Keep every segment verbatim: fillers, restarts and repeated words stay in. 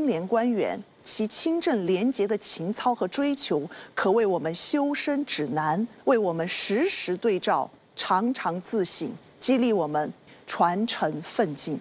清廉官员，其清正廉洁的情操和追求，可为我们修身指南，为我们时时对照，常常自省，激励我们传承奋进。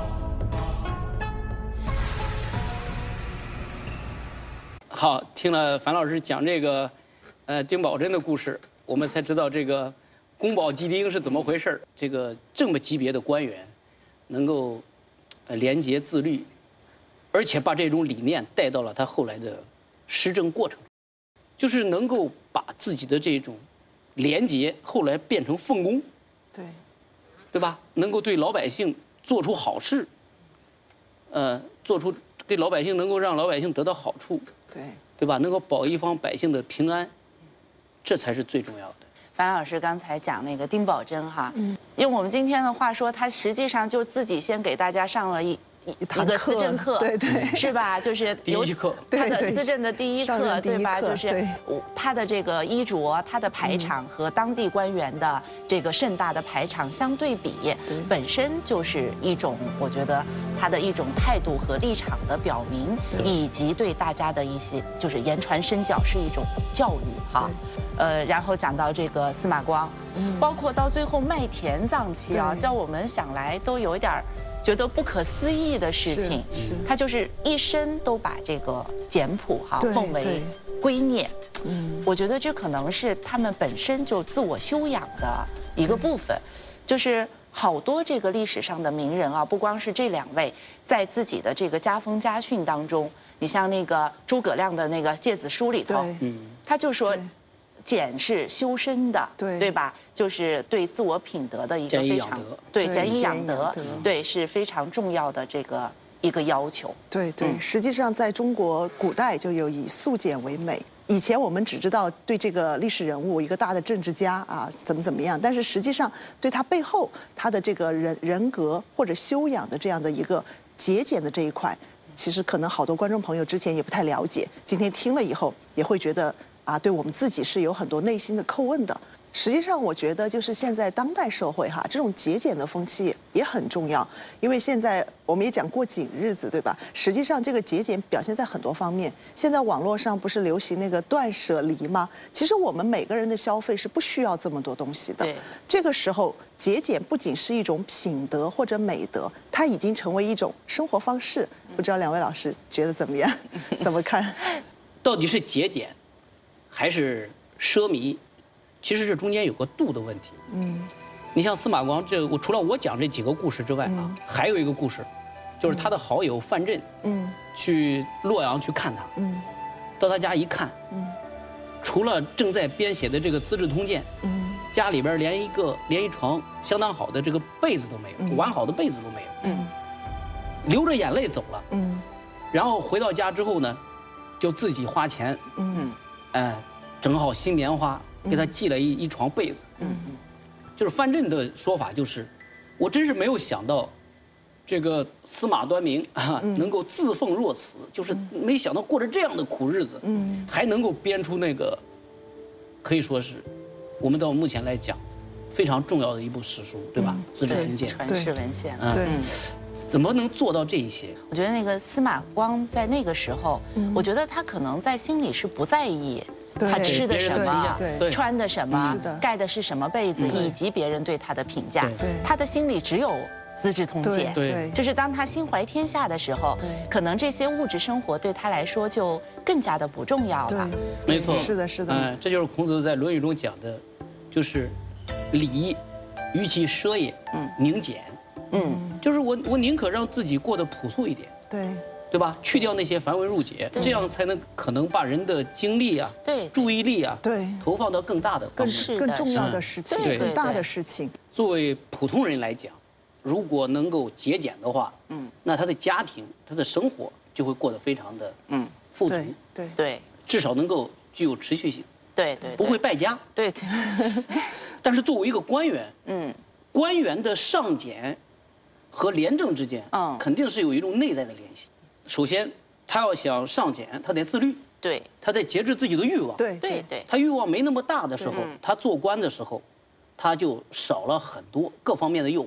好，听了樊老师讲这个，呃，丁宝桢的故事，我们才知道这个宫保鸡丁是怎么回事儿。这个这么级别的官员，能够呃廉洁自律，而且把这种理念带到了他后来的施政过程，就是能够把自己的这种廉洁后来变成奉公， 对， 对吧？能够对老百姓做出好事，呃，做出对老百姓能够让老百姓得到好处。 对， 对吧？能够保一方百姓的平安，这才是最重要的。 樊老师刚才讲那个丁宝桢哈，嗯，用我们今天的话说，他实际上就自己先给大家上了一一一个思政课， 对对， 是吧？就是第一课， 他的思政的第一课，对吧？就是他的这个衣着、他的排场和当地官员的这个盛大的排场相对比，本身就是一种，我觉得他的一种态度和立场的表明，以及对大家的一些就是言传身教是一种教育哈。呃，然后讲到这个司马光，包括到最后麦田葬妻啊，叫我们想来都有一点觉得不可思议的事情。他就是一生都把这个简朴哈奉为圭臬。嗯，我觉得这可能是他们本身就自我修养的一个部分，就是好多这个历史上的名人啊，不光是这两位，在自己的这个家风家训当中，你像那个诸葛亮的那个《诫子书》里头，嗯，他就说。俭是修身的，对对吧？就是对自我品德的一个非常对俭以养德，对是非常重要的这个一个要求。 对对，实际上在中国古代就有以素简为美。以前我们只知道对这个历史人物一个大的政治家啊怎么怎么样，但是实际上对他背后他的这个人人格或者修养的这样的一个节俭的这一块，其实可能好多观众朋友之前也不太了解，今天听了以后也会觉得。啊，对我们自己是有很多内心的叩问的。实际上，我觉得就是现在当代社会哈，这种节俭的风气也很重要。因为现在我们也讲过紧日子，对吧？实际上，这个节俭表现在很多方面。现在网络上不是流行那个断舍离吗？其实我们每个人的消费是不需要这么多东西的。这个时候，节俭不仅是一种品德或者美德，它已经成为一种生活方式。不知道两位老师觉得怎么样？怎么看？ 到底是节俭？还是奢靡，其实这中间有个度的问题。嗯，你像司马光这，我除了我讲这几个故事之外啊，嗯、还有一个故事，就是他的好友范震，嗯，去洛阳去看他，嗯，到他家一看，嗯，除了正在编写的这个《资治通鉴》，嗯，家里边连一个连一床相当好的这个被子都没有，嗯、完好的被子都没有，嗯，流着眼泪走了，嗯，然后回到家之后呢，就自己花钱，嗯。哎，整好新棉花，给他寄了一一床被子。嗯嗯，就是范震的说法就是，我真是没有想到，这个司马端明啊能够自奉若此，就是没想到过着这样的苦日子，嗯，还能够编出那个，可以说是，我们到目前来讲，非常重要的一部史书，对吧？《资治通鉴》 传世文献。 对。 怎么能做到这一些？ 我觉得那个司马光在那个时候，嗯、我觉得他可能在心里是不在意他吃的什么、穿的什么、盖的是什么被子，以及别人对他的评价。他的心里只有《资治通鉴》，对，就是当他心怀天下的时候，可能这些物质生活对他来说就更加的不重要了。 没错， 是的，是的。 嗯，这就是孔子在《论语》中讲的，就是礼，于其奢也，嗯，宁俭。嗯，就是我我宁可让自己过得朴素一点， 对， 对吧？去掉那些繁文缛节，这样才能可能把人的精力啊， 对， 注意力啊， 对， 投放到更大的、 更更重要的事情，更大的事情。 作为普通人来讲，如果能够节俭的话，嗯，那他的家庭、他的生活就会过得非常的嗯富足， 对对， 至少能够具有持续性， 对对， 不会败家， 对对。 但是作为一个官员，嗯，官员的上俭和廉政之间，嗯，肯定是有一种内在的联系。首先，他要想上俭，他得自律， 对， 他得节制自己的欲望， 对对对。 他欲望没那么大的时候，他做官的时候，他就少了很多各方面的诱惑。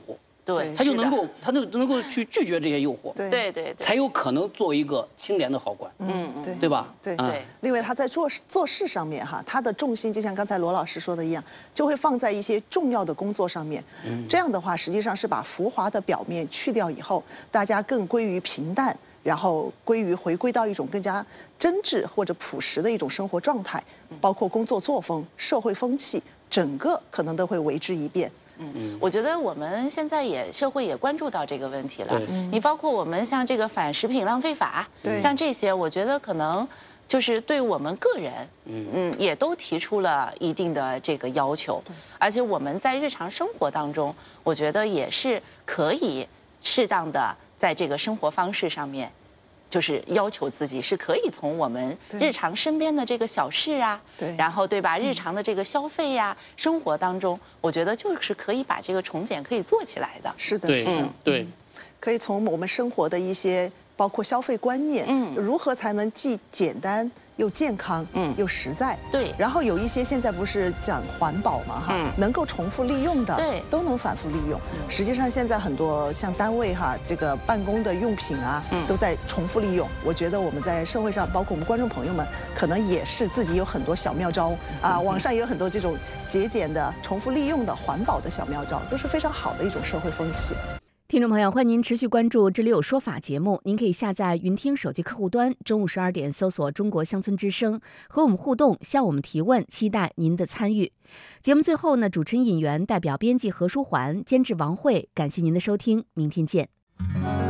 对， 他就能够他能能够去拒绝这些诱惑， 对对对， 才有可能做一个清廉的好官， 嗯，对对吧？ 对对。 另外，他在做做事上面哈，他的重心就像刚才罗老师说的一样，就会放在一些重要的工作上面。这样的话，实际上是把浮华的表面去掉以后，大家更归于平淡。然后归于回归到一种更加真挚或者朴实的一种生活状态，包括工作作风、社会风气，整个可能都会为之一变。 嗯，我觉得我们现在也社会也关注到这个问题了。你包括我们像这个反食品浪费法，像这些，我觉得可能就是对我们个人，嗯，也都提出了一定的这个要求。而且我们在日常生活当中，我觉得也是可以适当的。在这个生活方式上面，就是要求自己是可以从我们日常身边的这个小事啊， 对， 然后对吧，日常的这个消费呀、啊，生活当中，我觉得就是可以把这个重检可以做起来的。 是的， 是的， 对， 可以从我们生活的一些，包括消费观念，嗯，如何才能既简单又健康，嗯，又实在， 对。 然后有一些现在不是讲环保嘛，哈，嗯、能够重复利用的， 对， 都能反复利用。嗯、实际上现在很多像单位哈，这个办公的用品啊，嗯、都在重复利用。我觉得我们在社会上，包括我们观众朋友们，可能也是自己有很多小妙招啊，网上也有很多这种节俭的、重复利用的、环保的小妙招，都是非常好的一种社会风气。 听众朋友，欢迎您持续关注《这里有说法》节目。您可以下载云听手机客户端，中午十二点搜索“中国乡村之声”，和我们互动，向我们提问，期待您的参与。节目最后呢，主持人尹源代表编辑何书桓，监制王慧，感谢您的收听，明天见。